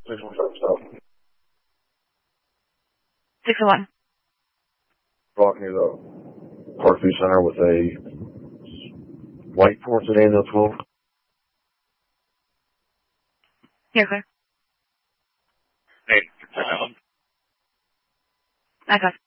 601. Walk near the Parkview Center with a white Ford sedan, no 12. You're clear. Hey, I got